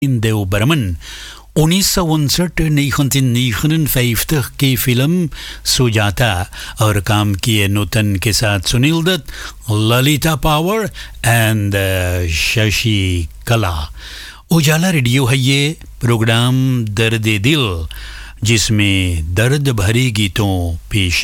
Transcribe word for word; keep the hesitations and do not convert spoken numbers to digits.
देव बर्मन उन्नीस सौ उनसठ निन्यानवे की फिल्म सुजाता और काम किए नूतन के साथ सुनील दत्त, ललिता पावर एंड शशि कला। उजाला रेडियो है ये प्रोग्राम दर्द दिल, जिसमें दर्द भरी गीतों पेश